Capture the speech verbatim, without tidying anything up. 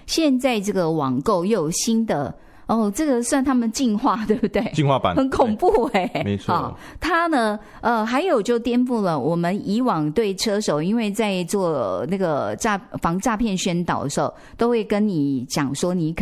现在这个网购又有新的。哦，这个算他们进化，对不对？ 进化版很恐怖哎、欸， 没错。 哦，它呢，呃，还有就颠覆了我们以往对车手，因为在做那个诈防诈骗宣导的时候，都会跟你讲说你